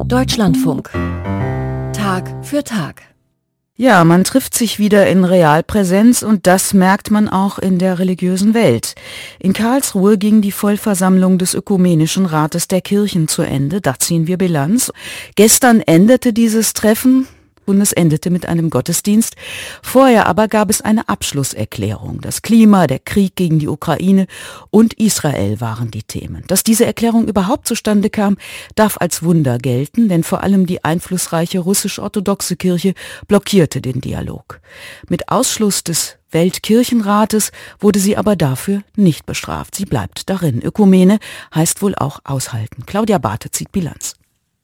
Deutschlandfunk. Tag für Tag. Ja, man trifft sich wieder in Realpräsenz und das merkt man auch in der religiösen Welt. In Karlsruhe ging die Vollversammlung des Ökumenischen Rates der Kirchen zu Ende. Da ziehen wir Bilanz. Gestern endete dieses Treffen und es endete mit einem Gottesdienst. Vorher aber gab es eine Abschlusserklärung. Das Klima, der Krieg gegen die Ukraine und Israel waren die Themen. Dass diese Erklärung überhaupt zustande kam, darf als Wunder gelten, denn vor allem die einflussreiche russisch-orthodoxe Kirche blockierte den Dialog. Mit Ausschluss des Weltkirchenrates wurde sie aber dafür nicht bestraft. Sie bleibt darin. Ökumene heißt wohl auch aushalten. Claudia Barthe zieht Bilanz.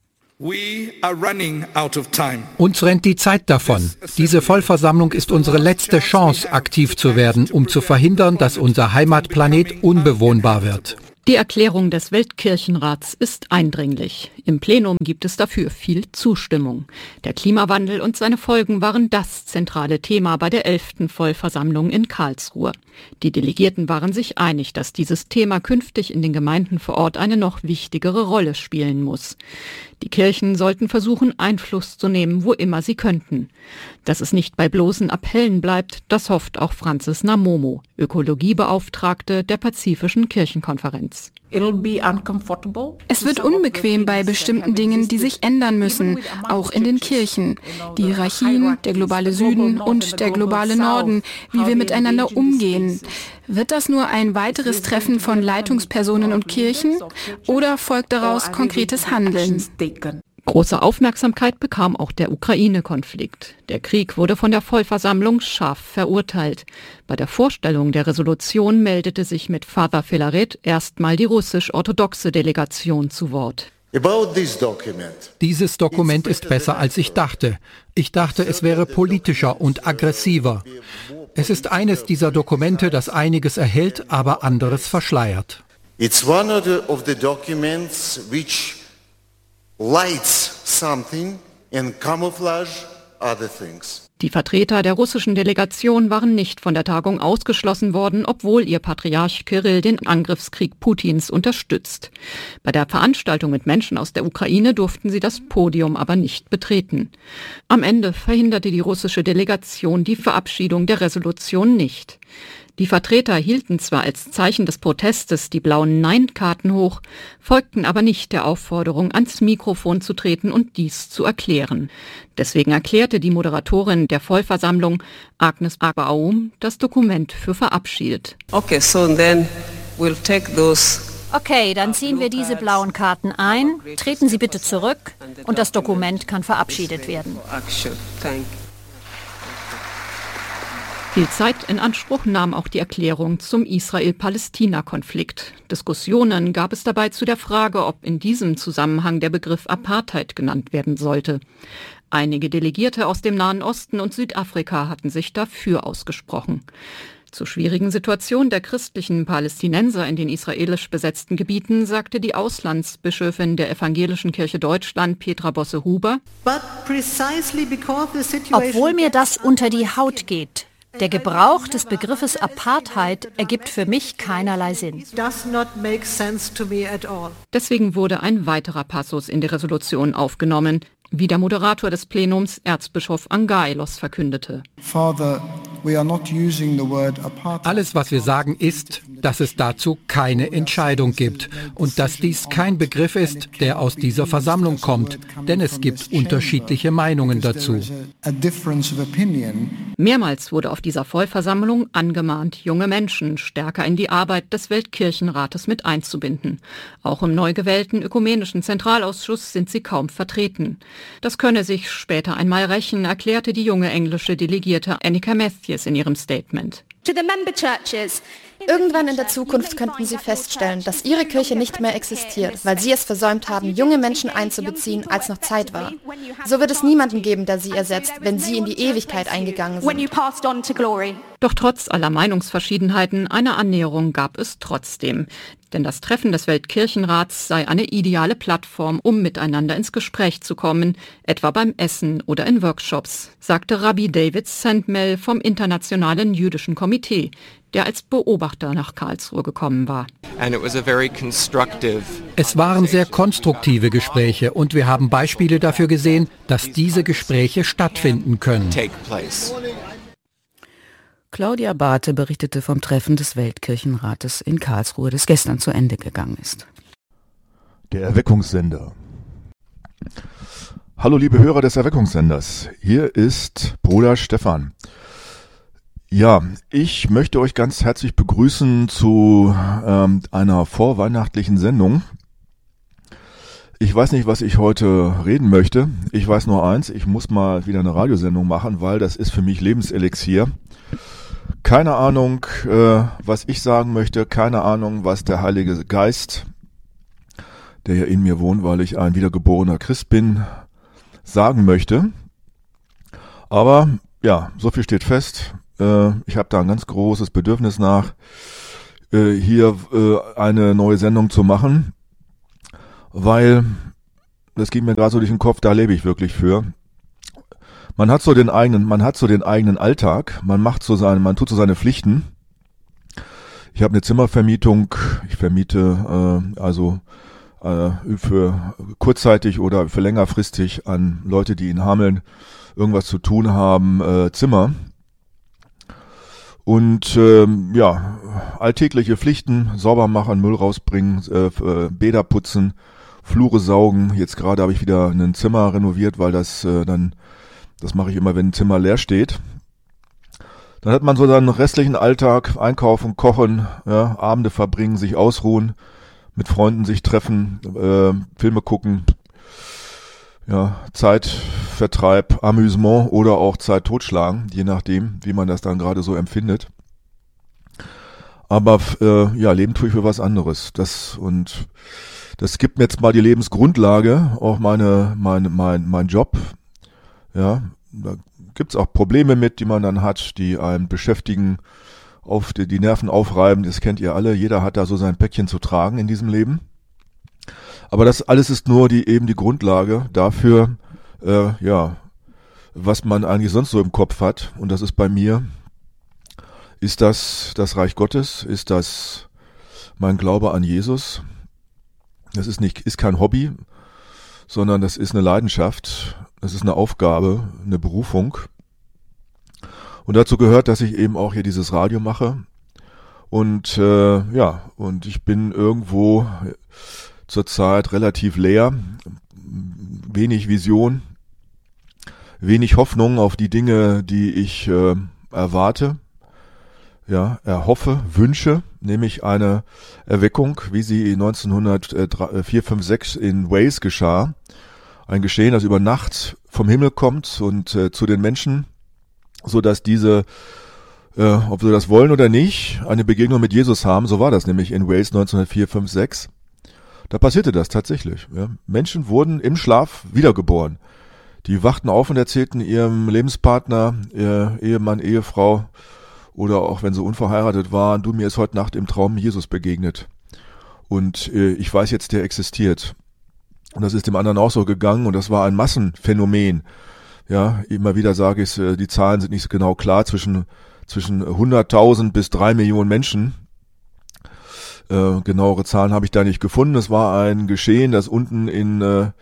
Uns rennt die Zeit davon. Diese Vollversammlung ist unsere letzte Chance, aktiv zu werden, um zu verhindern, dass unser Heimatplanet unbewohnbar wird. Die Erklärung des Weltkirchenrats ist eindringlich. Im Plenum gibt es dafür viel Zustimmung. Der Klimawandel und seine Folgen waren das zentrale Thema bei der 11. Vollversammlung in Karlsruhe. Die Delegierten waren sich einig, dass dieses Thema künftig in den Gemeinden vor Ort eine noch wichtigere Rolle spielen muss. Die Kirchen sollten versuchen, Einfluss zu nehmen, wo immer sie könnten. Dass es nicht bei bloßen Appellen bleibt, das hofft auch Frances Namomo, Ökologiebeauftragte der Pazifischen Kirchenkonferenz. Es wird unbequem bei bestimmten Dingen, die sich ändern müssen, auch in den Kirchen. Die Hierarchien, der globale Süden und der globale Norden, wie wir miteinander umgehen. Wird das nur ein weiteres Treffen von Leitungspersonen und Kirchen oder folgt daraus konkretes Handeln? Große Aufmerksamkeit bekam auch der Ukraine-Konflikt. Der Krieg wurde von der Vollversammlung scharf verurteilt. Bei der Vorstellung der Resolution meldete sich mit Father Filaret erstmal die russisch-orthodoxe Delegation zu Wort. Dieses Dokument ist besser, als ich dachte. Ich dachte, es wäre politischer und aggressiver. Es ist eines dieser Dokumente, das einiges erhält, aber anderes verschleiert. It's one of the documents which lights something and camouflage other things. Die Vertreter der russischen Delegation waren nicht von der Tagung ausgeschlossen worden, obwohl ihr Patriarch Kirill den Angriffskrieg Putins unterstützt. Bei der Veranstaltung mit Menschen aus der Ukraine durften sie das Podium aber nicht betreten. Am Ende verhinderte die russische Delegation die Verabschiedung der Resolution nicht. Die Vertreter hielten zwar als Zeichen des Protestes die blauen Nein-Karten hoch, folgten aber nicht der Aufforderung, ans Mikrofon zu treten und dies zu erklären. Deswegen erklärte die Moderatorin der Vollversammlung, Agnes Abaum, das Dokument für verabschiedet. Okay, dann ziehen wir diese blauen Karten ein, treten Sie bitte zurück und das Dokument kann verabschiedet werden. Viel Zeit in Anspruch nahm auch die Erklärung zum Israel-Palästina-Konflikt. Diskussionen gab es dabei zu der Frage, ob in diesem Zusammenhang der Begriff Apartheid genannt werden sollte. Einige Delegierte aus dem Nahen Osten und Südafrika hatten sich dafür ausgesprochen. Zur schwierigen Situation der christlichen Palästinenser in den israelisch besetzten Gebieten sagte die Auslandsbischöfin der Evangelischen Kirche Deutschland, Petra Bosse-Huber: Obwohl mir das unter die Haut geht, der Gebrauch des Begriffes Apartheid ergibt für mich keinerlei Sinn. Deswegen wurde ein weiterer Passus in die Resolution aufgenommen, wie der Moderator des Plenums, Erzbischof Angailos, verkündete. Alles, was wir sagen, ist, dass es dazu keine Entscheidung gibt und dass dies kein Begriff ist, der aus dieser Versammlung kommt, denn es gibt unterschiedliche Meinungen dazu. Mehrmals wurde auf dieser Vollversammlung angemahnt, junge Menschen stärker in die Arbeit des Weltkirchenrates mit einzubinden. Auch im neu gewählten Ökumenischen Zentralausschuss sind sie kaum vertreten. Das könne sich später einmal rächen, erklärte die junge englische Delegierte Annika Matthews in ihrem Statement. Irgendwann in der Zukunft könnten Sie feststellen, dass Ihre Kirche nicht mehr existiert, weil Sie es versäumt haben, junge Menschen einzubeziehen, als noch Zeit war. So wird es niemanden geben, der Sie ersetzt, wenn Sie in die Ewigkeit eingegangen sind. Doch trotz aller Meinungsverschiedenheiten, eine Annäherung gab es trotzdem. Denn das Treffen des Weltkirchenrats sei eine ideale Plattform, um miteinander ins Gespräch zu kommen, etwa beim Essen oder in Workshops, sagte Rabbi David Sandmel vom Internationalen Jüdischen Komitee. der als Beobachter nach Karlsruhe gekommen war. Es waren sehr konstruktive Gespräche und wir haben Beispiele dafür gesehen, dass diese Gespräche stattfinden können. Claudia Barthe berichtete vom Treffen des Weltkirchenrates in Karlsruhe, das gestern zu Ende gegangen ist. Der Erweckungssender. Hallo liebe Hörer des Erweckungssenders, hier ist Bruder Stefan. Ja, ich möchte euch ganz herzlich begrüßen zu einer vorweihnachtlichen Sendung. Ich weiß nicht, was ich heute reden möchte. Ich weiß nur eins, ich muss mal wieder eine Radiosendung machen, weil das ist für mich Lebenselixier. Keine Ahnung, was ich sagen möchte, keine Ahnung, was der Heilige Geist, der ja in mir wohnt, weil ich ein wiedergeborener Christ bin, sagen möchte. Aber ja, so viel steht fest. Ich habe da ein ganz großes Bedürfnis nach, hier eine neue Sendung zu machen, weil das geht mir gerade so durch den Kopf, da lebe ich wirklich für. Man hat so den eigenen Alltag, man tut so seine Pflichten. Ich habe eine Zimmervermietung, ich vermiete für kurzzeitig oder für längerfristig an Leute, die in Hameln irgendwas zu tun haben, Zimmer. Und alltägliche Pflichten, sauber machen, Müll rausbringen, Bäder putzen, Flure saugen. Jetzt gerade habe ich wieder ein Zimmer renoviert, weil das mache ich immer, wenn ein Zimmer leer steht. Dann hat man so seinen restlichen Alltag, einkaufen, kochen, ja, Abende verbringen, sich ausruhen, mit Freunden sich treffen, Filme gucken, ja, Zeitvertreib, Amüsement oder auch Zeit totschlagen, je nachdem, wie man das dann gerade so empfindet. Aber leben tue ich für was anderes. Das gibt mir jetzt mal die Lebensgrundlage, auch mein Job. Ja, da gibt's auch Probleme mit, die man dann hat, die einen beschäftigen, die Nerven aufreiben. Das kennt ihr alle. Jeder hat da so sein Päckchen zu tragen in diesem Leben. Aber das alles ist nur die Grundlage dafür, was man eigentlich sonst so im Kopf hat. Und das ist bei mir, ist das Reich Gottes, ist das mein Glaube an Jesus. Das ist kein Hobby, sondern das ist eine Leidenschaft, das ist eine Aufgabe, eine Berufung. Und dazu gehört, dass ich eben auch hier dieses Radio mache. Und und ich bin irgendwo zurzeit relativ leer, wenig Vision, wenig Hoffnung auf die Dinge, die ich erwarte, erhoffe, wünsche, nämlich eine Erweckung, wie sie 1904-5-6 in Wales geschah. Ein Geschehen, das über Nacht vom Himmel kommt und zu den Menschen, so dass diese, ob sie das wollen oder nicht, eine Begegnung mit Jesus haben. So war das nämlich in Wales 1904-5-6. Da passierte das tatsächlich. Ja. Menschen wurden im Schlaf wiedergeboren. Die wachten auf und erzählten ihrem Lebenspartner, Ehemann, Ehefrau oder auch wenn sie unverheiratet waren, du, mir ist heute Nacht im Traum Jesus begegnet. Und ich weiß jetzt, der existiert. Und das ist dem anderen auch so gegangen und das war ein Massenphänomen. Ja, immer wieder sage ich, die Zahlen sind nicht so genau klar, zwischen 100.000 bis 3 Millionen Menschen. Genauere Zahlen habe ich da nicht gefunden. Es war ein Geschehen, das unten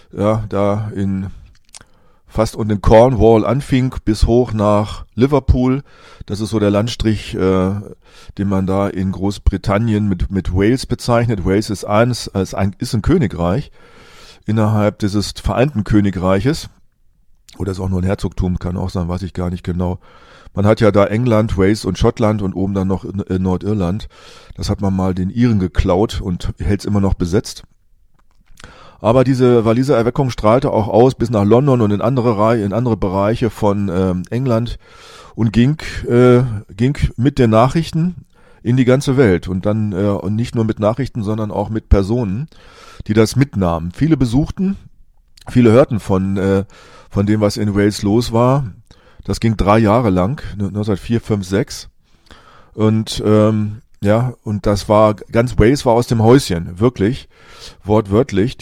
fast unten in Cornwall anfing, bis hoch nach Liverpool. Das ist so der Landstrich, den man da in Großbritannien mit Wales bezeichnet. Wales ist ein Königreich innerhalb dieses Vereinten Königreiches. Oder ist auch nur ein Herzogtum, kann auch sein, weiß ich gar nicht genau. Man hat ja da England, Wales und Schottland und oben dann noch Nordirland. Das hat man mal den Iren geklaut und hält es immer noch besetzt. Aber diese Waliser Erweckung strahlte auch aus bis nach London und in andere Bereiche von England und ging mit den Nachrichten in die ganze Welt. Und dann und nicht nur mit Nachrichten, sondern auch mit Personen, die das mitnahmen. Viele besuchten, viele hörten von dem, was in Wales los war. Das ging 3 Jahre lang, 1904, 5, 6. Und und das war, ganz Wales war aus dem Häuschen, wirklich, wortwörtlich.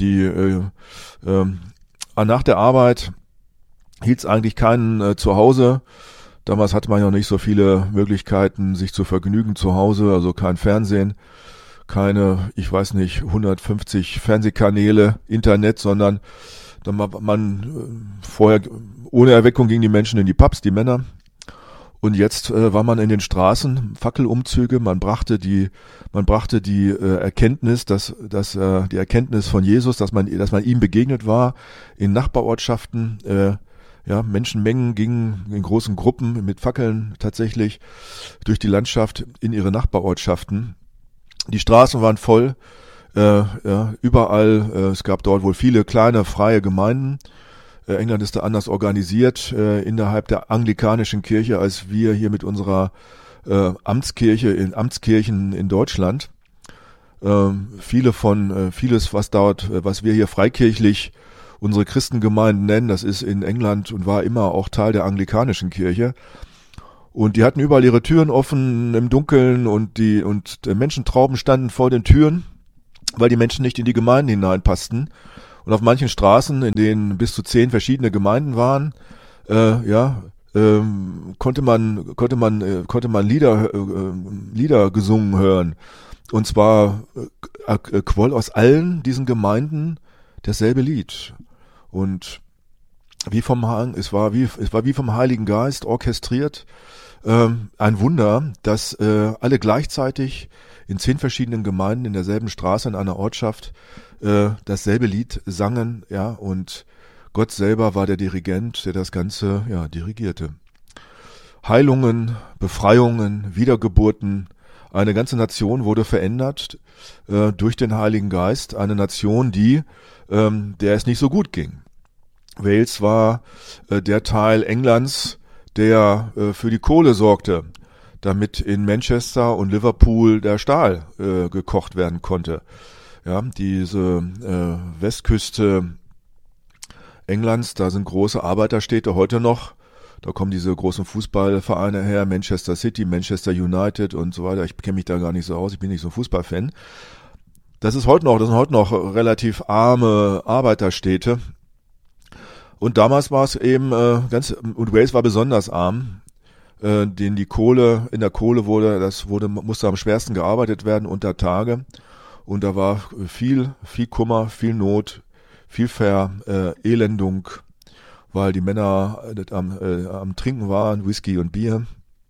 Nach der Arbeit hielt es eigentlich keinen zu Hause. Damals hatte man ja noch nicht so viele Möglichkeiten, sich zu vergnügen zu Hause, also kein Fernsehen, keine, 150 Fernsehkanäle, Internet, sondern vorher ohne Erweckung gingen die Menschen in die Pubs, die Männer. Und jetzt war man in den Straßen, Fackelumzüge, man brachte die Erkenntnis, die Erkenntnis von Jesus, dass man ihm begegnet war, in Nachbarortschaften. Menschenmengen gingen in großen Gruppen mit Fackeln tatsächlich durch die Landschaft in ihre Nachbarortschaften. Die Straßen waren voll, überall. Es gab dort wohl viele kleine freie Gemeinden. England ist da anders organisiert innerhalb der anglikanischen Kirche als wir hier mit unserer Amtskirchen in Deutschland. Vieles, was wir hier freikirchlich unsere Christengemeinden nennen, das ist in England und war immer auch Teil der anglikanischen Kirche. Und die hatten überall ihre Türen offen im Dunkeln und Menschentrauben standen vor den Türen, weil die Menschen nicht in die Gemeinden hineinpassten. Und auf manchen Straßen, in denen bis zu 10 verschiedene Gemeinden waren, konnte man Lieder gesungen hören. Und zwar quoll aus allen diesen Gemeinden dasselbe Lied. Und es war wie vom Heiligen Geist orchestriert. Ein Wunder, dass alle gleichzeitig in 10 verschiedenen Gemeinden in derselben Straße in einer Ortschaft dasselbe Lied sangen, und Gott selber war der Dirigent, der das Ganze dirigierte. Heilungen, Befreiungen, Wiedergeburten, eine ganze Nation wurde verändert durch den Heiligen Geist, eine Nation, der es nicht so gut ging. Wales war der Teil Englands, der für die Kohle sorgte, damit in Manchester und Liverpool der Stahl gekocht werden konnte. Ja, diese Westküste Englands, da sind große Arbeiterstädte heute noch. Da kommen diese großen Fußballvereine her, Manchester City, Manchester United und so weiter. Ich kenne mich da gar nicht so aus, ich bin nicht so Fußballfan. Das sind heute noch relativ arme Arbeiterstädte. Und damals war es eben und Wales war besonders arm, denn in der Kohle musste am schwersten gearbeitet werden unter Tage. Und da war viel Kummer, viel Not, viel Verelendung, weil die Männer am Trinken waren, Whisky und Bier.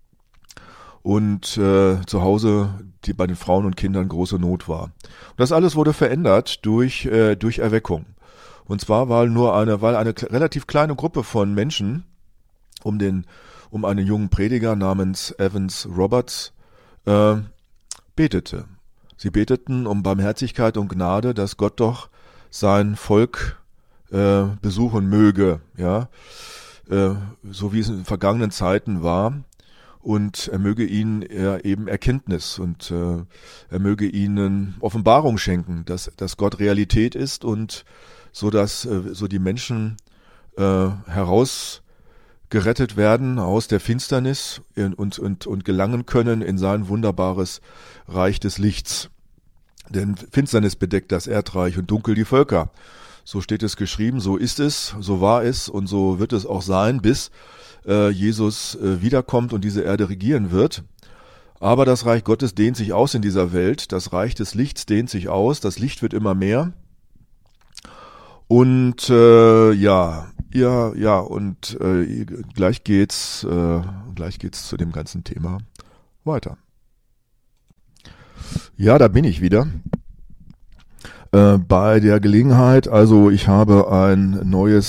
Und zu Hause bei den Frauen und Kindern große Not war. Und das alles wurde verändert durch Erweckung. Und zwar weil eine relativ kleine Gruppe von Menschen um einen jungen Prediger namens Evans Roberts betete. Sie beteten um Barmherzigkeit und Gnade, dass Gott doch sein Volk besuchen möge, so wie es in vergangenen Zeiten war. Und er möge ihnen eben Erkenntnis und er möge ihnen Offenbarung schenken, dass Gott Realität ist und so die Menschen herausgerettet werden aus der Finsternis und gelangen können in sein wunderbares Reich des Lichts. Denn Finsternis bedeckt das Erdreich und Dunkel die Völker. So steht es geschrieben, so ist es, so war es und so wird es auch sein, bis Jesus wiederkommt und diese Erde regieren wird. Aber das Reich Gottes dehnt sich aus in dieser Welt, das Reich des Lichts dehnt sich aus, das Licht wird immer mehr. Und gleich geht's zu dem ganzen Thema weiter. Ja, da bin ich wieder. Bei der Gelegenheit, also ich habe ein neue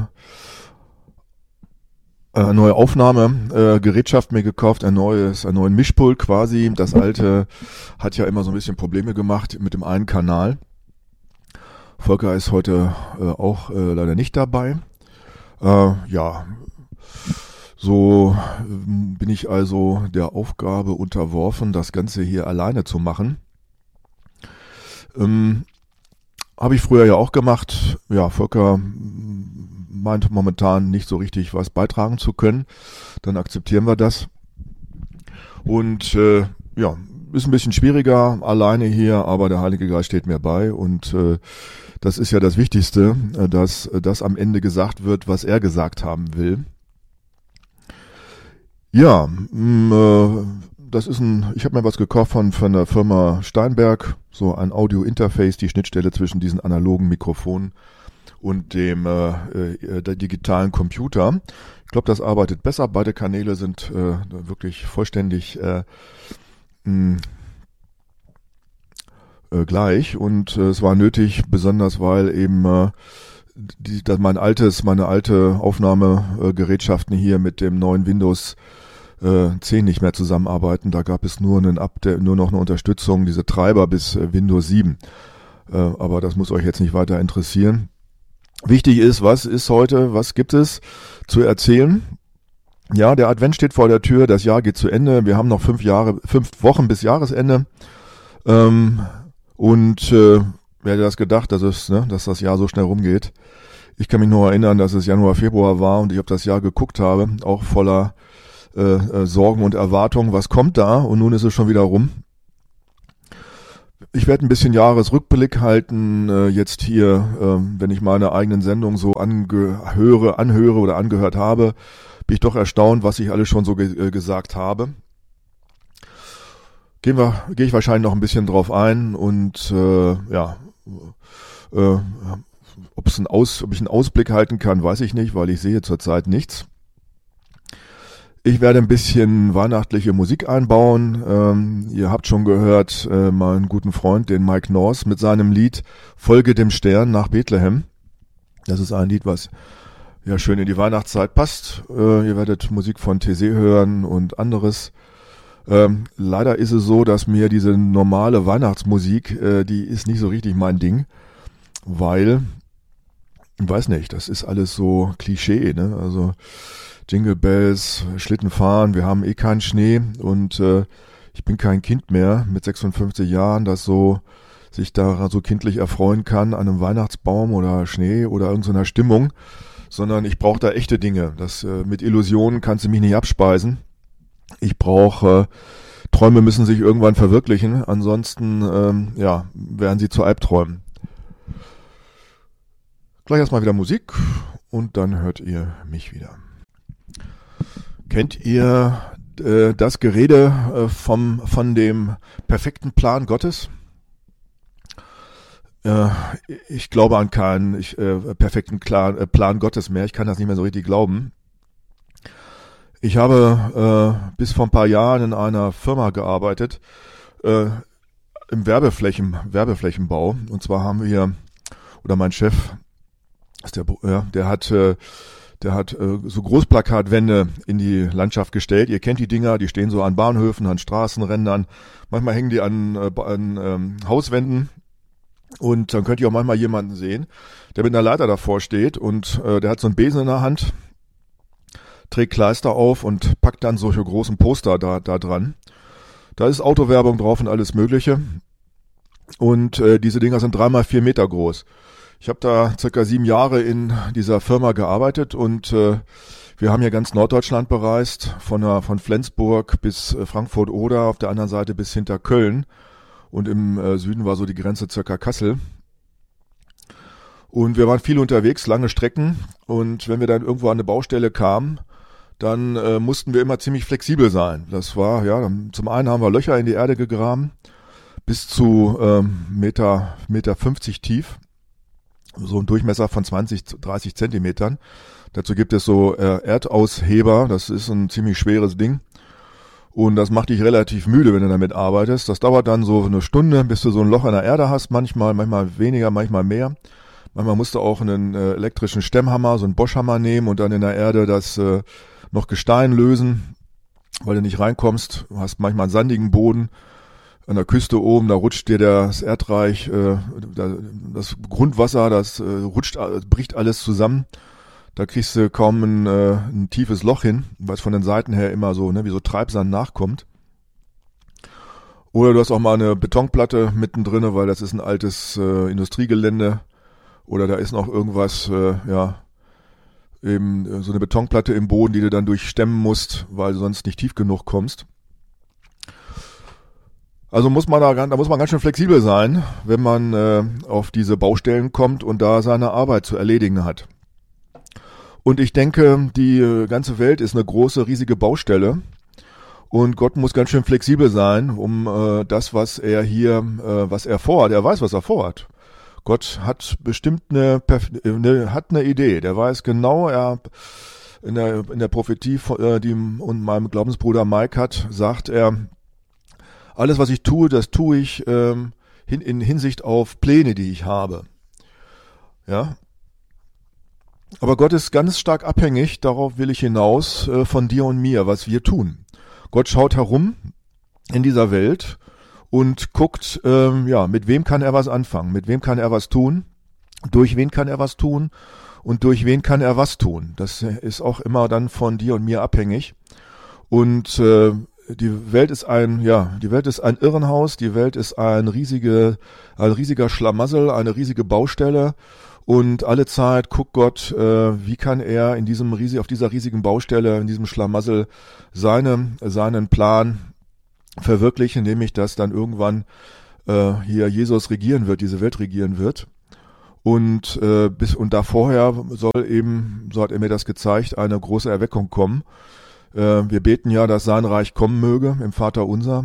Aufnahmegerätschaft mir gekauft, einen neuen Mischpult quasi. Das alte hat ja immer so ein bisschen Probleme gemacht mit dem einen Kanal. Volker ist heute auch leider nicht dabei. So bin ich also der Aufgabe unterworfen, das Ganze hier alleine zu machen. Habe ich früher ja auch gemacht. Ja, Volker meint momentan nicht so richtig was beitragen zu können. Dann akzeptieren wir das. Und ist ein bisschen schwieriger alleine hier, aber der Heilige Geist steht mir bei und das ist ja das Wichtigste, dass am Ende gesagt wird, was er gesagt haben will. Ja, das ist ich habe mir was gekauft von der Firma Steinberg, so ein Audio-Interface, die Schnittstelle zwischen diesen analogen Mikrofonen und dem der digitalen Computer. Ich glaube, das arbeitet besser. Beide Kanäle sind wirklich vollständig gleich und es war nötig, besonders weil eben meine alte Aufnahmegerätschaften hier mit dem neuen Windows 10 nicht mehr zusammenarbeiten. Da gab es nur noch eine Unterstützung, diese Treiber bis Windows 7. Aber das muss euch jetzt nicht weiter interessieren. Wichtig ist, was gibt es zu erzählen? Ja, der Advent steht vor der Tür, das Jahr geht zu Ende. Wir haben noch 5 Wochen bis Jahresende. Wer hätte das gedacht, dass das Jahr so schnell rumgeht? Ich kann mich nur erinnern, dass es Januar, Februar war und ich auf das Jahr geguckt habe, auch voller Sorgen und Erwartungen. Was kommt da? Und nun ist es schon wieder rum. Ich werde ein bisschen Jahresrückblick halten, jetzt hier, wenn ich meine eigenen Sendungen so anhöre oder angehört habe, bin ich doch erstaunt, was ich alles schon so gesagt habe. Gehe ich wahrscheinlich noch ein bisschen drauf ein und ob ich einen Ausblick halten kann, weiß ich nicht, weil ich sehe zurzeit nichts. Ich werde ein bisschen weihnachtliche Musik einbauen. Ihr habt schon gehört, meinen guten Freund, den Mike North, mit seinem Lied Folge dem Stern nach Bethlehem. Das ist ein Lied, was ja schön in die Weihnachtszeit passt. Ihr werdet Musik von Taizé hören und anderes. Leider ist es so, dass mir diese normale Weihnachtsmusik, die ist nicht so richtig mein Ding, weil, ich weiß nicht, das ist alles so Klischee, ne? Also Jingle Bells, Schlitten fahren, wir haben keinen Schnee und ich bin kein Kind mehr mit 56 Jahren, das sich da so kindlich erfreuen kann an einem Weihnachtsbaum oder Schnee oder irgendeiner Stimmung, sondern ich brauche da echte Dinge. Mit Illusionen kannst du mich nicht abspeisen. Ich brauche Träume müssen sich irgendwann verwirklichen, ansonsten werden sie zu Albträumen. Gleich erstmal wieder Musik und dann hört ihr mich wieder. Kennt ihr das Gerede von dem perfekten Plan Gottes? Ich glaube an keinen perfekten Plan Gottes mehr. Ich kann das nicht mehr so richtig glauben. Ich habe bis vor ein paar Jahren in einer Firma gearbeitet, im Werbeflächenbau. Und zwar haben wir, oder mein Chef, der hat so Großplakatwände in die Landschaft gestellt. Ihr kennt die Dinger, die stehen so an Bahnhöfen, an Straßenrändern. Manchmal hängen die an Hauswänden. Und dann könnt ihr auch manchmal jemanden sehen, der mit einer Leiter davor steht und der hat so einen Besen in der Hand, trägt Kleister auf und packt dann solche großen Poster da dran. Da ist Autowerbung drauf und alles Mögliche. Und diese Dinger sind 3x4 Meter groß. Ich habe da circa 7 Jahre in dieser Firma gearbeitet und wir haben hier ganz Norddeutschland bereist, von Flensburg bis Frankfurt-Oder, auf der anderen Seite bis hinter Köln und im Süden war so die Grenze circa Kassel. Und wir waren viel unterwegs, lange Strecken und wenn wir dann irgendwo an eine Baustelle kamen, dann mussten wir immer ziemlich flexibel sein. Das war, zum einen haben wir Löcher in die Erde gegraben, bis zu Meter 50 tief. So ein Durchmesser von 20-30 Zentimetern. Dazu gibt es so Erdausheber, das ist ein ziemlich schweres Ding. Und das macht dich relativ müde, wenn du damit arbeitest. Das dauert dann so eine Stunde, bis du so ein Loch in der Erde hast, manchmal weniger, manchmal mehr. Manchmal musst du auch einen elektrischen Stemmhammer, so einen Boschhammer nehmen und dann in der Erde das noch Gestein lösen, weil du nicht reinkommst. Du hast manchmal einen sandigen Boden. An der Küste oben, da rutscht dir das Erdreich, das Grundwasser, bricht alles zusammen. Da kriegst du kaum ein tiefes Loch hin, weil es von den Seiten her immer so, wie so Treibsand nachkommt. Oder du hast auch mal eine Betonplatte mittendrin, weil das ist ein altes Industriegelände. Oder da ist noch irgendwas, eben so eine Betonplatte im Boden, die du dann durchstemmen musst, weil du sonst nicht tief genug kommst. Also da muss man ganz schön flexibel sein, wenn man auf diese Baustellen kommt und da seine Arbeit zu erledigen hat. Und ich denke, die ganze Welt ist eine große, riesige Baustelle. Und Gott muss ganz schön flexibel sein, um das, was er vorhat. Er weiß, was er vorhat. Gott hat bestimmt hat eine Idee. Der weiß genau, in der Prophetie, die meinem Glaubensbruder Mike hat, sagt er, alles, was ich tue, das tue ich in Hinsicht auf Pläne, die ich habe. Ja. Aber Gott ist ganz stark abhängig, darauf will ich hinaus, von dir und mir, was wir tun. Gott schaut herum in dieser Welt und guckt, mit wem kann er was anfangen, mit wem kann er was tun, durch wen kann er was tun und durch wen kann er was tun. Das ist auch immer dann von dir und mir abhängig. Und die Welt ist ein Irrenhaus, die Welt ist ein riesiger Schlamassel, eine riesige Baustelle. Und alle Zeit guckt Gott, wie kann er auf dieser riesigen Baustelle, in diesem Schlamassel seinen Plan verwirklichen, nämlich dass dann irgendwann hier Jesus regieren wird, diese Welt regieren wird. Und da vorher so hat er mir das gezeigt, eine große Erweckung kommen. Wir beten ja, dass sein Reich kommen möge im Vaterunser.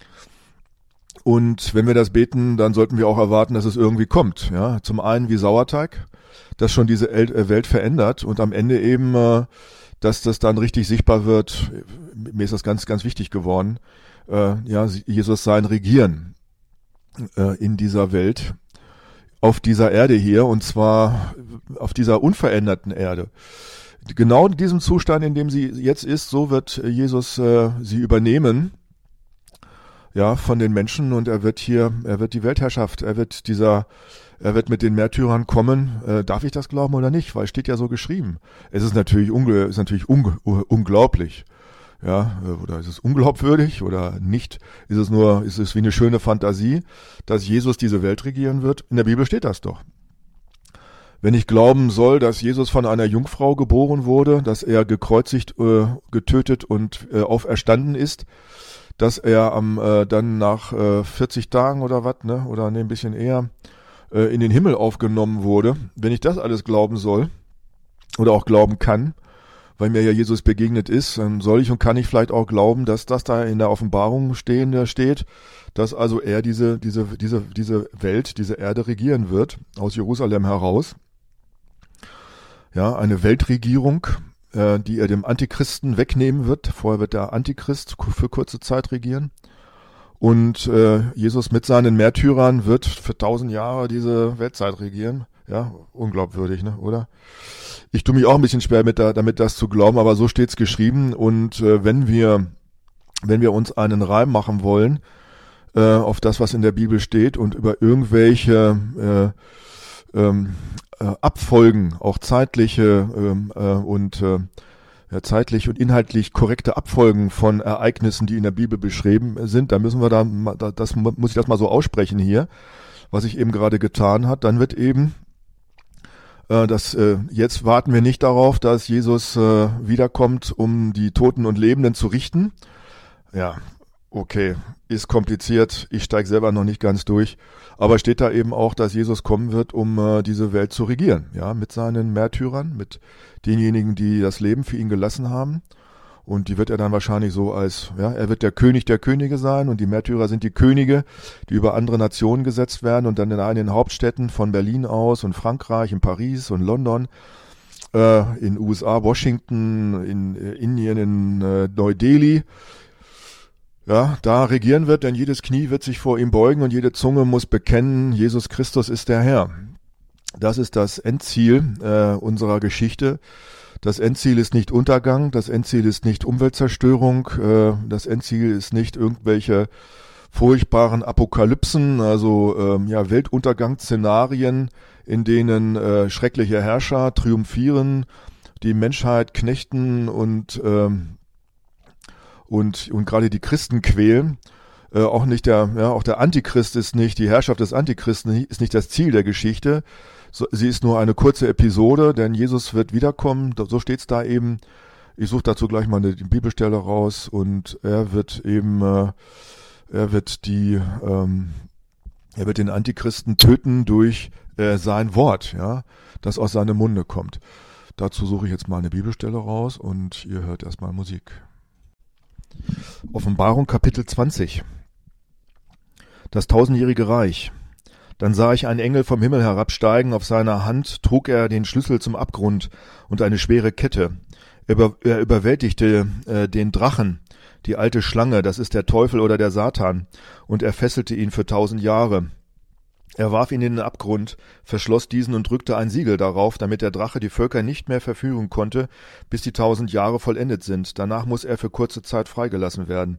Und wenn wir das beten, dann sollten wir auch erwarten, dass es irgendwie kommt. Ja, zum einen wie Sauerteig, das schon diese Welt verändert und am Ende eben, dass das dann richtig sichtbar wird. Mir ist das ganz, ganz wichtig geworden. Jesus sein Regieren in dieser Welt, auf dieser Erde hier, und zwar auf dieser unveränderten Erde. Genau in diesem Zustand, in dem sie jetzt ist, so wird Jesus sie übernehmen. Ja, von den Menschen, und er wird die Weltherrschaft, er wird mit den Märtyrern kommen. Darf ich das glauben oder nicht? Weil es steht ja so geschrieben. Es ist natürlich unglaublich. Ja, oder ist es unglaubwürdig oder nicht? Ist es wie eine schöne Fantasie, dass Jesus diese Welt regieren wird? In der Bibel steht das doch. Wenn ich glauben soll, dass Jesus von einer Jungfrau geboren wurde, dass er gekreuzigt, getötet und auferstanden ist, dass er dann nach 40 Tagen oder was, ein bisschen eher, in den Himmel aufgenommen wurde. Wenn ich das alles glauben soll oder auch glauben kann, weil mir ja Jesus begegnet ist, dann soll ich und kann ich vielleicht auch glauben, dass das da in der Offenbarung steht, dass also er diese Welt, diese Erde regieren wird, aus Jerusalem heraus. Ja, eine Weltregierung, die er dem Antichristen wegnehmen wird. Vorher wird der Antichrist für kurze Zeit regieren. Und Jesus mit seinen Märtyrern wird für 1000 Jahre diese Weltzeit regieren. Ja, unglaubwürdig, oder? Ich tue mich auch ein bisschen schwer damit das zu glauben, aber so steht's geschrieben. Und wenn wir uns einen Reim machen wollen auf das, was in der Bibel steht, und über irgendwelche Abfolgen, auch zeitliche zeitlich und inhaltlich korrekte Abfolgen von Ereignissen, die in der Bibel beschrieben sind, dann müssen wir muss ich das mal so aussprechen hier, was ich eben gerade getan hat, dann wird eben jetzt warten wir nicht darauf, dass Jesus wiederkommt, um die Toten und Lebenden zu richten. Ja, okay, ist kompliziert, ich steige selber noch nicht ganz durch, aber steht da eben auch, dass Jesus kommen wird, um diese Welt zu regieren, ja, mit seinen Märtyrern, mit denjenigen, die das Leben für ihn gelassen haben, und die wird er dann wahrscheinlich so er wird der König der Könige sein, und die Märtyrer sind die Könige, die über andere Nationen gesetzt werden und dann in einen Hauptstädten von Berlin aus und Frankreich, in Paris und London, in USA, Washington, in Indien, in Neu-Delhi, ja, da regieren wird, denn jedes Knie wird sich vor ihm beugen und jede Zunge muss bekennen, Jesus Christus ist der Herr. Das ist das Endziel unserer Geschichte. Das Endziel ist nicht Untergang, das Endziel ist nicht Umweltzerstörung, das Endziel ist nicht irgendwelche furchtbaren Apokalypsen, also Weltuntergangsszenarien, in denen schreckliche Herrscher triumphieren, die Menschheit knechten und gerade die Christen quälen. Auch der Antichrist ist nicht, die Herrschaft des Antichristen ist nicht das Ziel der Geschichte. Sie ist nur eine kurze Episode, denn Jesus wird wiederkommen, so steht's da eben. Ich suche dazu gleich mal eine Bibelstelle raus, und er wird den Antichristen töten durch sein Wort, ja, das aus seinem Munde kommt. Dazu suche ich jetzt mal eine Bibelstelle raus und ihr hört erstmal Musik. Offenbarung Kapitel 20. Das 1000-jährige Reich. Dann sah ich einen Engel vom Himmel herabsteigen, auf seiner Hand trug er den Schlüssel zum Abgrund und eine schwere Kette. Er überwältigte den Drachen, die alte Schlange, das ist der Teufel oder der Satan, und er fesselte ihn für 1000 Jahre. Er warf ihn in den Abgrund, verschloss diesen und drückte ein Siegel darauf, damit der Drache die Völker nicht mehr verführen konnte, bis die 1000 Jahre vollendet sind. Danach muss er für kurze Zeit freigelassen werden.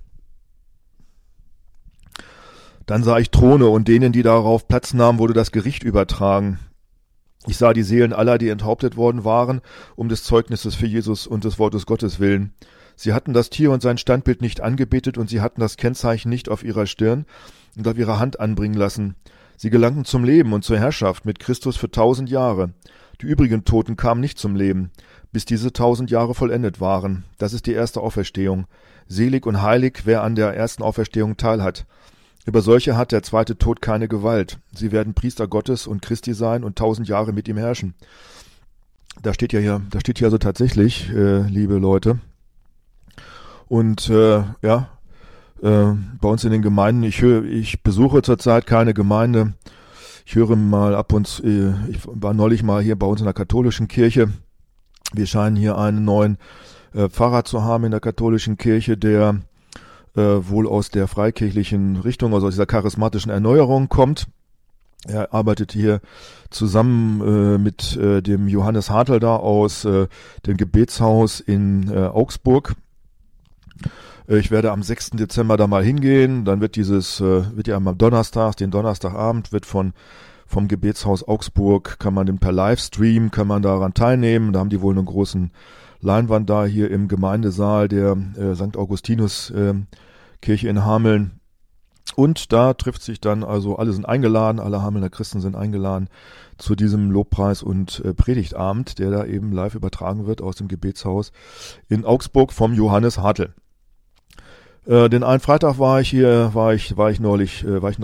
Dann sah ich Throne, und denen, die darauf Platz nahmen, wurde das Gericht übertragen. Ich sah die Seelen aller, die enthauptet worden waren, um des Zeugnisses für Jesus und des Wortes Gottes willen. Sie hatten das Tier und sein Standbild nicht angebetet, und sie hatten das Kennzeichen nicht auf ihrer Stirn und auf ihrer Hand anbringen lassen. Sie gelangten zum Leben und zur Herrschaft mit Christus für 1000 Jahre. Die übrigen Toten kamen nicht zum Leben, bis diese 1000 Jahre vollendet waren. Das ist die erste Auferstehung. Selig und heilig, wer an der ersten Auferstehung teilhat. Über solche hat der zweite Tod keine Gewalt. Sie werden Priester Gottes und Christi sein und 1000 Jahre mit ihm herrschen. Da steht hier also tatsächlich, liebe Leute. Und bei uns in den Gemeinden, ich besuche zurzeit keine Gemeinde. Ich höre mal ab und zu, ich war neulich mal hier bei uns in der katholischen Kirche. Wir scheinen hier einen neuen Pfarrer zu haben in der katholischen Kirche, der wohl aus der freikirchlichen Richtung, also aus dieser charismatischen Erneuerung kommt. Er arbeitet hier zusammen mit dem Johannes Hartl da aus dem Gebetshaus in Augsburg. Ich werde am 6. Dezember da mal hingehen. Dann wird wird ja am Donnerstag, den Donnerstagabend, wird vom Gebetshaus Augsburg, kann man per Livestream, kann man daran teilnehmen. Da haben die wohl einen großen Leinwand da hier im Gemeindesaal der St. Augustinus Kirche in Hameln. Und da trifft sich dann, also alle sind eingeladen, alle Hamelner Christen sind eingeladen zu diesem Lobpreis- und Predigtabend, der da eben live übertragen wird aus dem Gebetshaus in Augsburg vom Johannes Hartl. Den einen Freitag war ich neulich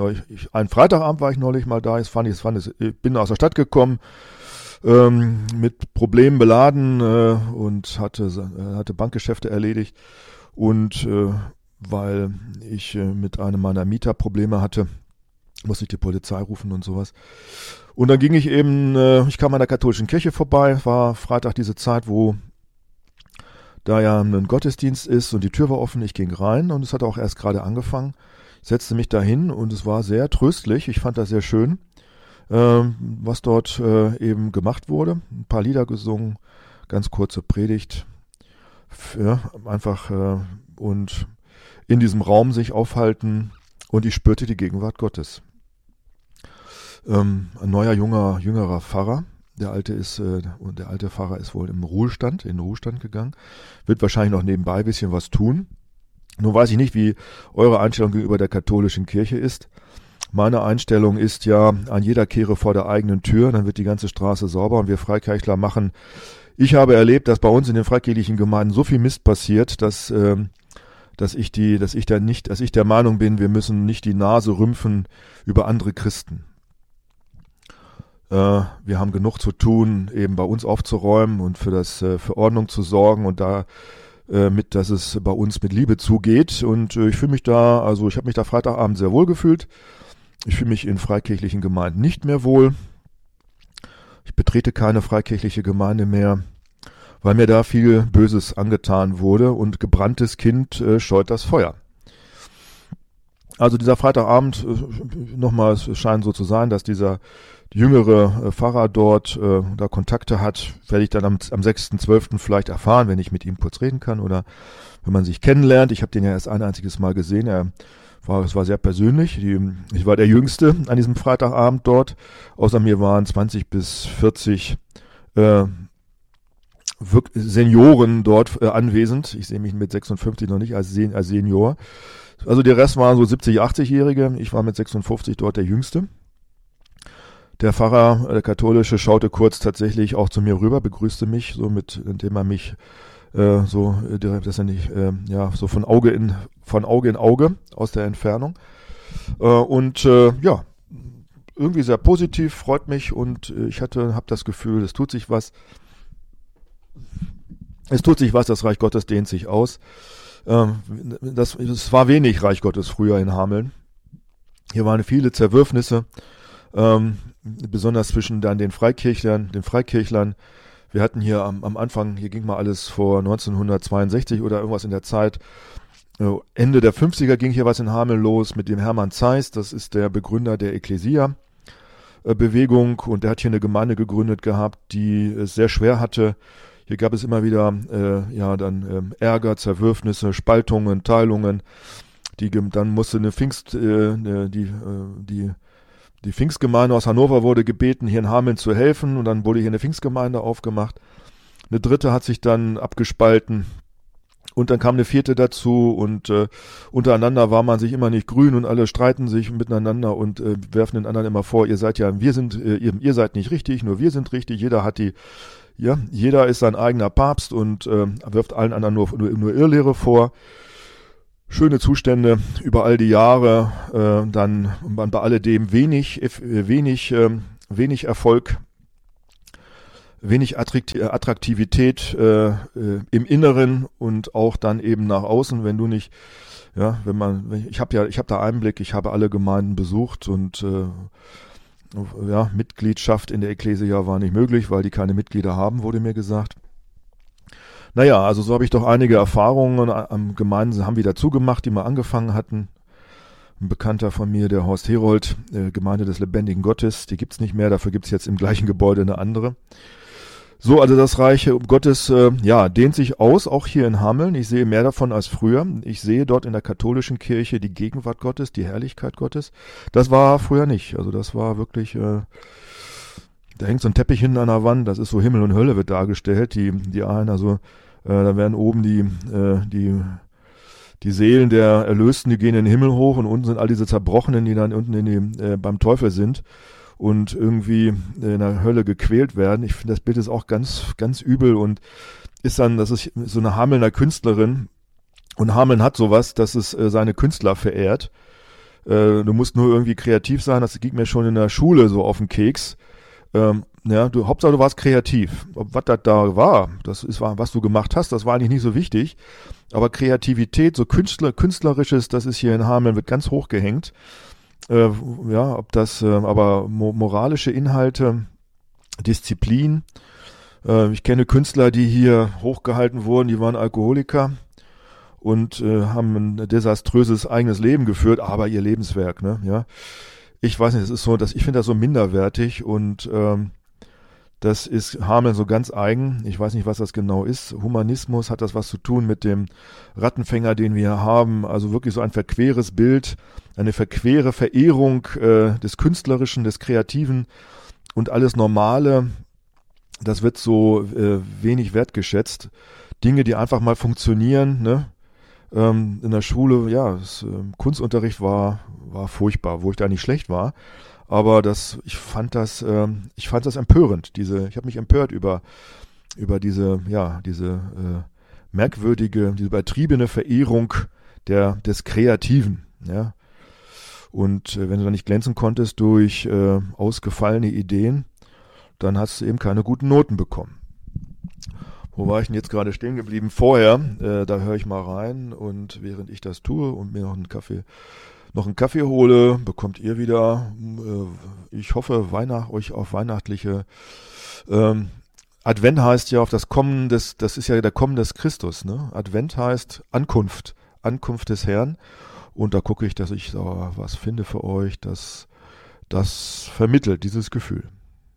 mal da. Ich bin aus der Stadt gekommen, mit Problemen beladen und hatte Bankgeschäfte erledigt, und weil ich mit einem meiner Mieter Probleme hatte, musste ich die Polizei rufen und sowas. Und dann ging ich kam an der katholischen Kirche vorbei, war Freitag diese Zeit, wo da ja ein Gottesdienst ist, und die Tür war offen, ich ging rein, und es hat auch erst gerade angefangen. Ich setzte mich dahin, und es war sehr tröstlich, ich fand das sehr schön, was dort eben gemacht wurde. Ein paar Lieder gesungen, ganz kurze Predigt, und in diesem Raum sich aufhalten, und ich spürte die Gegenwart Gottes. Ein neuer, jüngerer Pfarrer, der alte Pfarrer ist wohl in den Ruhestand gegangen, wird wahrscheinlich noch nebenbei ein bisschen was tun. Nun weiß ich nicht, wie eure Einstellung gegenüber der katholischen Kirche ist. Meine Einstellung ist ja, an jeder Kehre vor der eigenen Tür, dann wird die ganze Straße sauber, und wir Freikirchler machen. Ich habe erlebt, dass bei uns in den freikirchlichen Gemeinden so viel Mist passiert, dass ich der Meinung bin, wir müssen nicht die Nase rümpfen über andere Christen. Wir haben genug zu tun, eben bei uns aufzuräumen und für Ordnung zu sorgen, und dass es bei uns mit Liebe zugeht. Und ich habe mich da Freitagabend sehr wohl gefühlt. Ich fühle mich in freikirchlichen Gemeinden nicht mehr wohl. Ich betrete keine freikirchliche Gemeinde mehr, weil mir da viel Böses angetan wurde, und gebranntes Kind scheut das Feuer. Also dieser Freitagabend, nochmal, es scheint so zu sein, dass dieser jüngere Pfarrer dort da Kontakte hat, werde ich dann am 6.12. vielleicht erfahren, wenn ich mit ihm kurz reden kann oder wenn man sich kennenlernt. Ich habe den ja erst ein einziges Mal gesehen. Es war sehr persönlich. Ich war der Jüngste an diesem Freitagabend dort. Außer mir waren 20 bis 40 Senioren dort anwesend. Ich sehe mich mit 56 noch nicht als Senior. Also der Rest waren so 70, 80-Jährige. Ich war mit 56 dort der Jüngste. Der Pfarrer, der Katholische, schaute kurz tatsächlich auch zu mir rüber, begrüßte mich, indem er mich so von Auge in Auge aus der Entfernung. Irgendwie sehr positiv, freut mich, und ich habe das Gefühl, es tut sich was. Es tut sich was, das Reich Gottes dehnt sich aus. Es war wenig Reich Gottes früher in Hameln. Hier waren viele Zerwürfnisse, besonders zwischen dann den Freikirchlern. Wir hatten hier am Anfang, hier ging mal alles vor 1962 oder irgendwas in der Zeit. Ende der 50er ging hier was in Hameln los mit dem Hermann Zeiss, das ist der Begründer der Ekklesia-Bewegung und der hat hier eine Gemeinde gegründet gehabt, die es sehr schwer hatte. Hier gab es immer wieder Ärger, Zerwürfnisse, Spaltungen, Teilungen. Dann musste die Pfingstgemeinde aus Hannover wurde gebeten, hier in Hameln zu helfen und dann wurde hier eine Pfingstgemeinde aufgemacht. Eine dritte hat sich dann abgespalten. Und dann kam eine vierte dazu und untereinander war man sich immer nicht grün und alle streiten sich miteinander und werfen den anderen immer vor, ihr seid nicht richtig, nur wir sind richtig, jeder ist sein eigener Papst und wirft allen anderen nur Irrlehre vor. Schöne Zustände über all die Jahre, dann bei alledem wenig Erfolg. Wenig Attraktivität im Inneren und auch dann eben nach außen, wenn du nicht, ich habe da Einblick, ich habe alle Gemeinden besucht und Mitgliedschaft in der Ekklesia war nicht möglich, weil die keine Mitglieder haben, wurde mir gesagt. Naja, also so habe ich doch einige Erfahrungen, Gemeinden haben wieder zugemacht, die mal angefangen hatten. Ein Bekannter von mir, der Horst Herold, Gemeinde des lebendigen Gottes, die gibt's nicht mehr, dafür gibt's jetzt im gleichen Gebäude eine andere. So, also das Reich Gottes, dehnt sich aus, auch hier in Hameln. Ich sehe mehr davon als früher. Ich sehe dort in der katholischen Kirche die Gegenwart Gottes, die Herrlichkeit Gottes. Das war früher nicht. Also das war wirklich, da hängt so ein Teppich hinten an der Wand, das ist so Himmel und Hölle wird dargestellt. Die einen, also da werden oben die Seelen der Erlösten, die gehen in den Himmel hoch und unten sind all diese Zerbrochenen, die dann unten beim Teufel sind und irgendwie in der Hölle gequält werden. Ich finde, das Bild ist auch ganz, ganz übel und das ist so eine Hamelner Künstlerin und Hameln hat sowas, dass es seine Künstler verehrt. Du musst nur irgendwie kreativ sein, das ging mir schon in der Schule so auf den Keks. Hauptsache du warst kreativ. Was das da war, was du gemacht hast, das war eigentlich nicht so wichtig. Aber Kreativität, so Künstlerisches, das ist hier in Hameln, wird ganz hoch gehängt. Aber moralische Inhalte, Disziplin. Ich kenne Künstler, die hier hochgehalten wurden, die waren Alkoholiker und haben ein desaströses eigenes Leben geführt, aber ihr Lebenswerk, ne, ja. Ich weiß nicht, ich finde das so minderwertig und das ist Hameln so ganz eigen. Ich weiß nicht, was das genau ist. Humanismus, hat das was zu tun mit dem Rattenfänger, den wir hier haben? Also wirklich so ein verqueres Bild, eine verquere Verehrung des Künstlerischen, des Kreativen und alles Normale. Das wird so wenig wertgeschätzt. Dinge, die einfach mal funktionieren, ne? In der Schule, Kunstunterricht war furchtbar, wo ich da nicht schlecht war. Aber ich fand das empörend. Ich habe mich empört über diese merkwürdige, diese übertriebene Verehrung des Kreativen. Ja. Und wenn du da nicht glänzen konntest durch ausgefallene Ideen, dann hast du eben keine guten Noten bekommen. Wo war ich denn jetzt gerade stehen geblieben? Vorher, da höre ich mal rein und während ich das tue und mir noch einen Kaffee hole, bekommt ihr wieder, ich hoffe, euch auf weihnachtliche Advent heißt ja auf das ist ja der Kommen des Christus, ne? Advent heißt Ankunft des Herrn und da gucke ich, dass ich da was finde für euch, das vermittelt dieses Gefühl.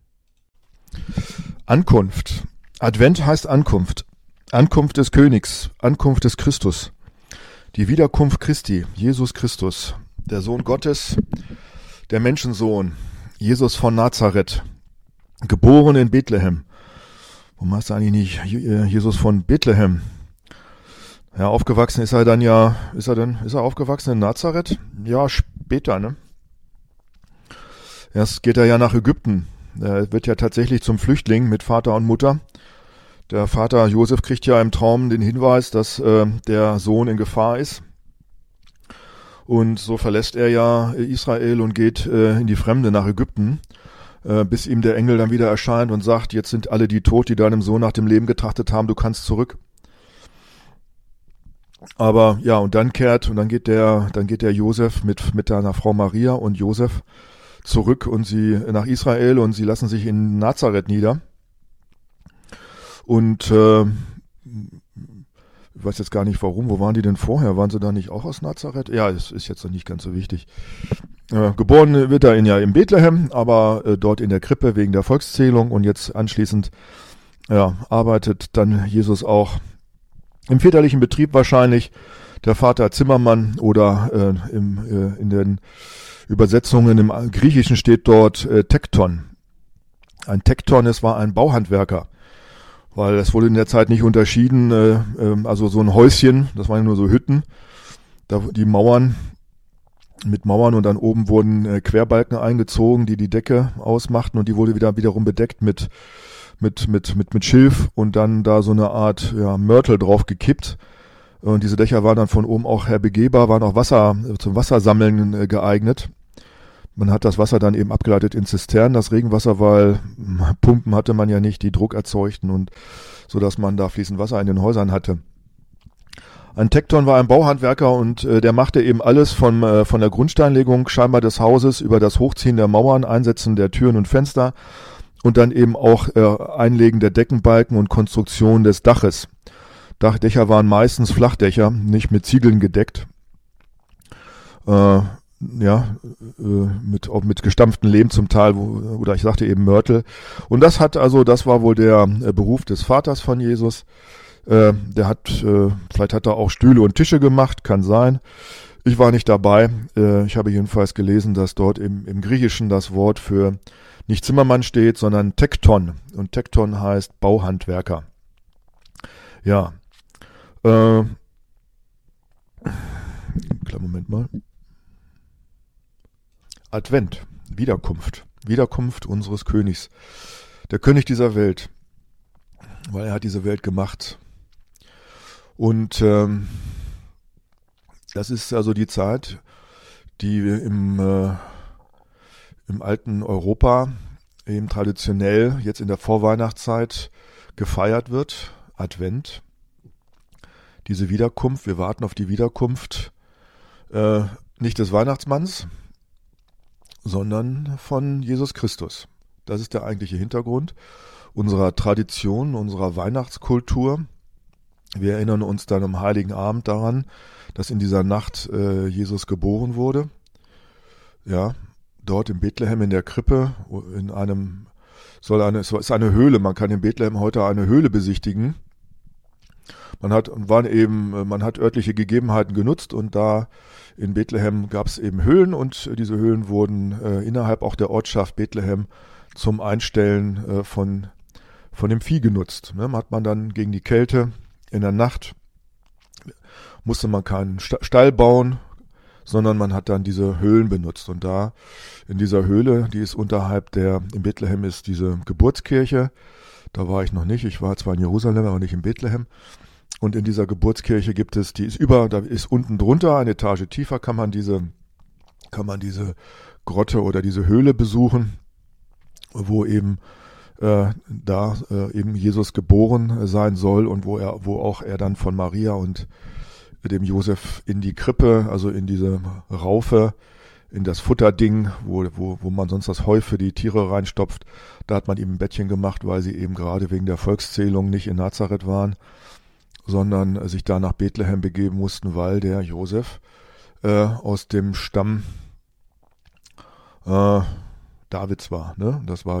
Ankunft. Advent heißt Ankunft. Ankunft des Königs, Ankunft des Christus. Die Wiederkunft Christi, Jesus Christus, der Sohn Gottes, der Menschensohn, Jesus von Nazareth, geboren in Bethlehem. Warum heißt er eigentlich nicht Jesus von Bethlehem? Ja, aufgewachsen ist er aufgewachsen in Nazareth? Ja, später, ne? Erst geht er ja nach Ägypten. Er wird ja tatsächlich zum Flüchtling mit Vater und Mutter. Der Vater Josef kriegt ja im Traum den Hinweis, dass der Sohn in Gefahr ist. Und so verlässt er ja Israel und geht in die Fremde nach Ägypten. bis ihm der Engel dann wieder erscheint und sagt, jetzt sind alle die tot, die deinem Sohn nach dem Leben getrachtet haben, du kannst zurück. Aber ja, und dann geht der Josef mit seiner Frau Maria und Josef zurück und sie nach Israel und sie lassen sich in Nazareth nieder. Und ich weiß jetzt gar nicht warum, wo waren die denn vorher? Waren sie da nicht auch aus Nazareth? Ja, das ist jetzt noch nicht ganz so wichtig. Geboren wird er in Bethlehem, aber dort in der Krippe wegen der Volkszählung und jetzt anschließend arbeitet dann Jesus auch im väterlichen Betrieb wahrscheinlich. Der Vater Zimmermann oder in den Übersetzungen im Griechischen steht dort Tekton. Ein Tekton, es war ein Bauhandwerker. Weil es wurde in der Zeit nicht unterschieden, also so ein Häuschen, das waren ja nur so Hütten, die Mauern, mit Mauern und dann oben wurden Querbalken eingezogen, die Decke ausmachten und die wurde wiederum bedeckt mit Schilf und dann da so eine Art Mörtel drauf gekippt. Und diese Dächer waren dann von oben auch her begehbar, waren auch zum Wassersammeln geeignet. Man hat das Wasser dann eben abgeleitet in Zisternen, das Regenwasser, weil Pumpen hatte man ja nicht, die Druck erzeugten und so, dass man da fließend Wasser in den Häusern hatte. Ein Tekton war ein Bauhandwerker und der machte eben alles von der Grundsteinlegung scheinbar des Hauses über das Hochziehen der Mauern, Einsetzen der Türen und Fenster und dann eben auch Einlegen der Deckenbalken und Konstruktion des Daches. Dächer waren meistens Flachdächer, nicht mit Ziegeln gedeckt. Mit gestampften Lehm zum Teil, oder ich sagte eben Mörtel. Und das war wohl der Beruf des Vaters von Jesus. Vielleicht hat er auch Stühle und Tische gemacht, kann sein. Ich war nicht dabei. Ich habe jedenfalls gelesen, dass dort im Griechischen das Wort für nicht Zimmermann steht, sondern Tekton. Und Tekton heißt Bauhandwerker. Ja. Kleinen Moment mal. Advent, Wiederkunft unseres Königs, der König dieser Welt, weil er hat diese Welt gemacht. Und das ist also die Zeit, die im alten Europa eben traditionell jetzt in der Vorweihnachtszeit gefeiert wird, Advent. Diese Wiederkunft, wir warten auf die Wiederkunft nicht des Weihnachtsmanns, sondern von Jesus Christus. Das ist der eigentliche Hintergrund unserer Tradition, unserer Weihnachtskultur. Wir erinnern uns dann am Heiligen Abend daran, dass in dieser Nacht Jesus geboren wurde. Ja, dort in Bethlehem in der Krippe, es ist eine Höhle, man kann in Bethlehem heute eine Höhle besichtigen. Man hat örtliche Gegebenheiten genutzt und da in Bethlehem gab es eben Höhlen und diese Höhlen wurden innerhalb auch der Ortschaft Bethlehem zum Einstellen von dem Vieh genutzt. Hat man dann gegen die Kälte in der Nacht, musste man keinen Stall bauen, sondern man hat dann diese Höhlen benutzt. Und da in dieser Höhle, die ist in Bethlehem ist diese Geburtskirche, da war ich noch nicht, ich war zwar in Jerusalem, aber nicht in Bethlehem. Und in dieser Geburtskirche da ist unten drunter, eine Etage tiefer, kann man diese Grotte oder diese Höhle besuchen, wo eben eben Jesus geboren sein soll und wo auch er dann von Maria und dem Josef in die Krippe, also in diese Raufe, in das Futterding, wo man sonst das Heu für die Tiere reinstopft, da hat man ihm ein Bettchen gemacht, weil sie eben gerade wegen der Volkszählung nicht in Nazareth waren, sondern sich da nach Bethlehem begeben mussten, weil der Josef aus dem Stamm Davids war. Ne? Das war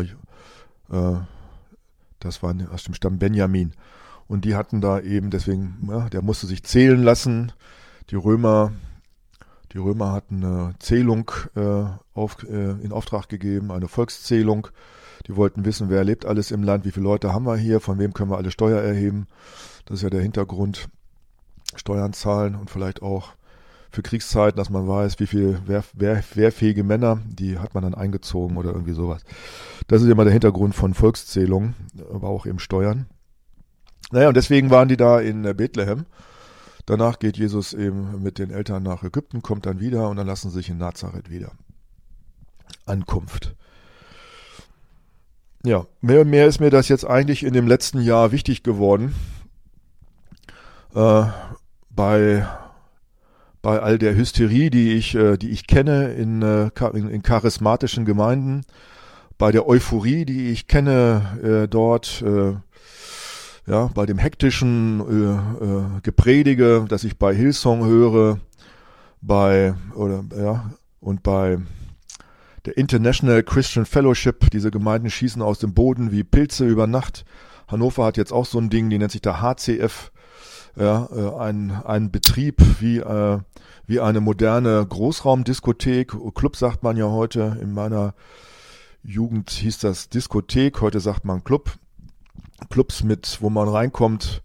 aus dem Stamm Benjamin. Und die hatten da eben, deswegen, der musste sich zählen lassen. Die Römer hatten eine Zählung in Auftrag gegeben, eine Volkszählung. Die wollten wissen, wer lebt alles im Land, wie viele Leute haben wir hier, von wem können wir alle Steuer erheben. Das ist ja der Hintergrund, Steuern zahlen und vielleicht auch für Kriegszeiten, dass man weiß, wie viel wehrfähige Männer, die hat man dann eingezogen oder irgendwie sowas. Das ist immer der Hintergrund von Volkszählungen, aber auch eben Steuern. Naja, und deswegen waren die da in Bethlehem. Danach geht Jesus eben mit den Eltern nach Ägypten, kommt dann wieder und dann lassen sie sich in Nazareth wieder. Ankunft. Ja, mehr und mehr ist mir das jetzt eigentlich in dem letzten Jahr wichtig geworden. Bei all der Hysterie, die ich kenne in charismatischen Gemeinden, bei der Euphorie, die ich kenne dort, bei dem hektischen Gepredige, das ich bei Hillsong höre, und bei der International Christian Fellowship, diese Gemeinden schießen aus dem Boden wie Pilze über Nacht. Hannover hat jetzt auch so ein Ding, die nennt sich der HCF, ein Betrieb wie eine moderne Großraumdiskothek. Club sagt man ja heute, in meiner Jugend hieß das Diskothek, heute sagt man Club. Clubs wo man reinkommt,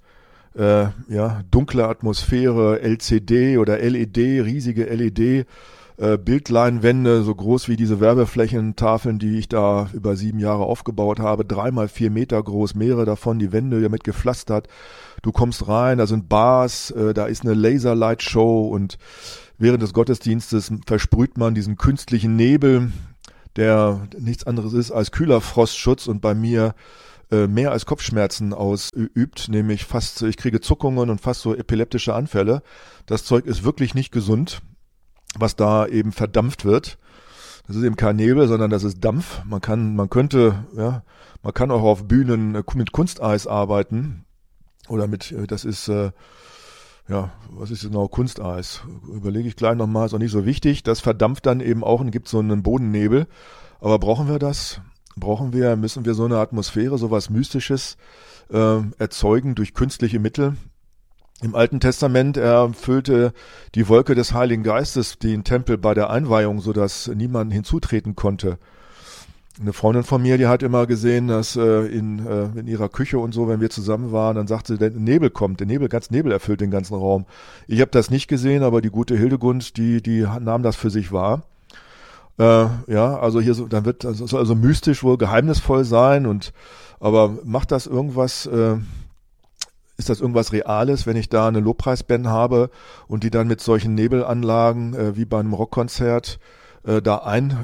dunkle Atmosphäre, LCD oder LED, riesige LED, Bildleinwände, so groß wie diese Werbeflächentafeln, die ich da über 7 Jahre aufgebaut habe, 3x4 Meter groß, mehrere davon, die Wände damit gepflastert. Du kommst rein, da sind Bars, da ist eine Laserlight-Show und während des Gottesdienstes versprüht man diesen künstlichen Nebel, der nichts anderes ist als kühler Frostschutz und bei mir mehr als Kopfschmerzen ausübt, nämlich ich kriege Zuckungen und fast so epileptische Anfälle. Das Zeug ist wirklich nicht gesund, was da eben verdampft wird. Das ist eben kein Nebel, sondern das ist Dampf. Man kann auch auf Bühnen mit Kunsteis arbeiten oder was ist genau Kunsteis? Überlege ich gleich nochmal, ist auch nicht so wichtig. Das verdampft dann eben auch und gibt so einen Bodennebel. Aber brauchen wir das? Müssen wir so eine Atmosphäre, sowas Mystisches erzeugen durch künstliche Mittel? Im Alten Testament erfüllte die Wolke des Heiligen Geistes den Tempel bei der Einweihung, sodass niemand hinzutreten konnte. Eine Freundin von mir, die hat immer gesehen, dass in ihrer Küche und so, wenn wir zusammen waren, dann sagte sie, der Nebel kommt, Nebel erfüllt den ganzen Raum. Ich habe das nicht gesehen, aber die gute Hildegund, die nahm das für sich wahr. Also hier so, das soll also mystisch wohl geheimnisvoll sein aber macht das irgendwas, ist das irgendwas Reales, wenn ich da eine Lobpreisband habe und die dann mit solchen Nebelanlagen wie bei einem Rockkonzert da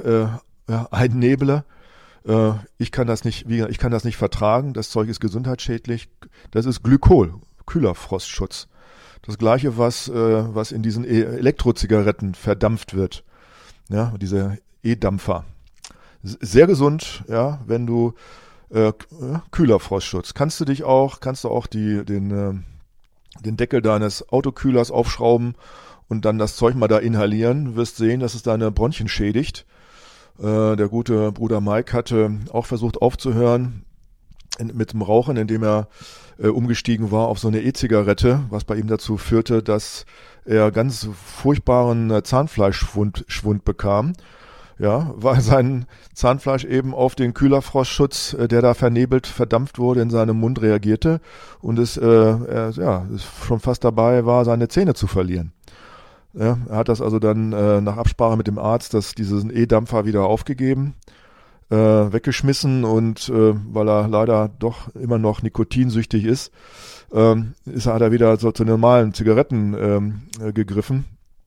einnebele? Ich kann das nicht vertragen, das Zeug ist gesundheitsschädlich. Das ist Glykol, kühler Frostschutz. Das gleiche, was in diesen Elektrozigaretten verdampft wird. Ja, diese E-Dampfer. Sehr gesund, ja, wenn du kühler Frostschutz. Kannst du auch den Deckel deines Autokühlers aufschrauben und dann das Zeug mal da inhalieren. Du wirst sehen, dass es deine Bronchien schädigt. Der gute Bruder Mike hatte auch versucht aufzuhören mit dem Rauchen, indem er umgestiegen war auf so eine E-Zigarette, was bei ihm dazu führte, dass er ganz furchtbaren Zahnfleischschwund bekam. Ja, weil sein Zahnfleisch eben auf den Kühlerfrostschutz, der da verdampft wurde, in seinem Mund reagierte und es schon fast dabei war, seine Zähne zu verlieren. Ja, er hat das also dann nach Absprache mit dem Arzt, diesen E-Dampfer wieder aufgegeben, weggeschmissen und weil er leider doch immer noch nikotinsüchtig ist, hat er wieder so zu normalen Zigaretten gegriffen.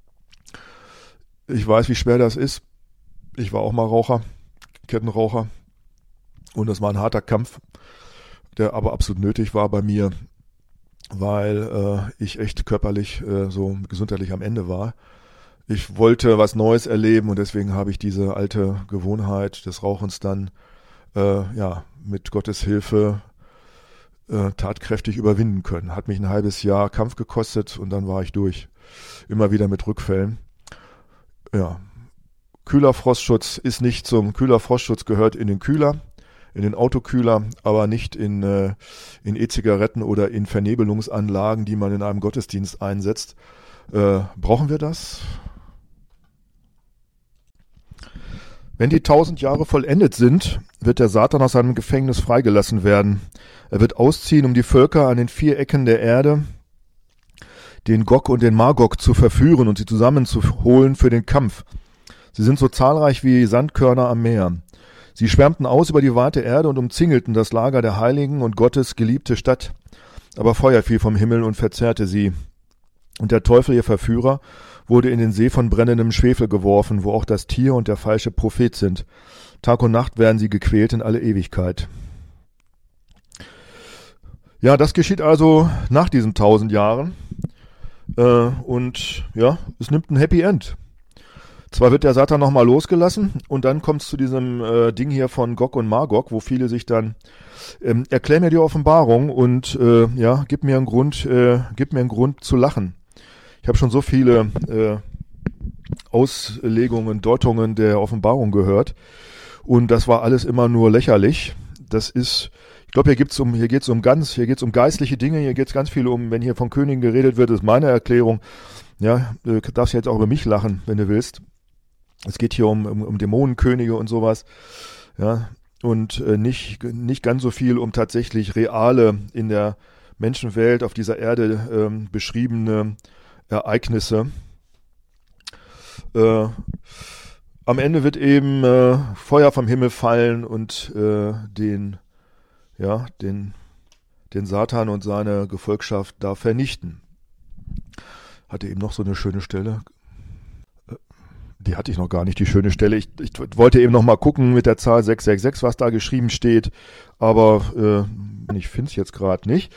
Ich weiß, wie schwer das ist. Ich war auch mal Raucher, Kettenraucher und das war ein harter Kampf, der aber absolut nötig war bei mir, weil ich echt körperlich so gesundheitlich am Ende war. Ich wollte was Neues erleben und deswegen habe ich diese alte Gewohnheit des Rauchens dann mit Gottes Hilfe tatkräftig überwinden können. Hat mich ein halbes Jahr Kampf gekostet und dann war ich durch. Immer wieder mit Rückfällen. Ja. Kühler Frostschutz gehört in den Kühler, in den Autokühler, aber nicht in E-Zigaretten oder in Vernebelungsanlagen, die man in einem Gottesdienst einsetzt. Brauchen wir das? Wenn die 1000 Jahre vollendet sind, wird der Satan aus seinem Gefängnis freigelassen werden. Er wird ausziehen, um die Völker an den 4 Ecken der Erde, den Gog und den Magog, zu verführen und sie zusammenzuholen für den Kampf. Sie sind so zahlreich wie Sandkörner am Meer. Sie schwärmten aus über die weite Erde und umzingelten das Lager der Heiligen und Gottes geliebte Stadt. Aber Feuer fiel vom Himmel und verzehrte sie. Und der Teufel, ihr Verführer, wurde in den See von brennendem Schwefel geworfen, wo auch das Tier und der falsche Prophet sind. Tag und Nacht werden sie gequält in alle Ewigkeit. Ja, das geschieht also nach diesen 1000 Jahren. Und ja, es nimmt ein Happy End. Zwar wird der Satan nochmal losgelassen und dann kommt es zu diesem Ding hier von Gog und Magog, wo viele sich dann erklär mir die Offenbarung und gib mir einen Grund zu lachen. Ich habe schon so viele Auslegungen, Deutungen der Offenbarung gehört und das war alles immer nur lächerlich. Das ist, ich glaube, hier geht's um geistliche Dinge, hier geht's ganz viel um, wenn hier von Königen geredet wird, ist meine Erklärung. Ja, du darfst jetzt auch über mich lachen, wenn du willst. Es geht hier um Dämonenkönige und sowas, ja, und nicht ganz so viel um tatsächlich reale, in der Menschenwelt auf dieser Erde beschriebene Ereignisse. Am Ende wird eben Feuer vom Himmel fallen und den Satan und seine Gefolgschaft da vernichten. Hatte eben noch so eine schöne Stelle. Die hatte ich noch gar nicht, die schöne Stelle. Ich wollte eben noch mal gucken mit der Zahl 666, was da geschrieben steht, aber ich finde es jetzt gerade nicht.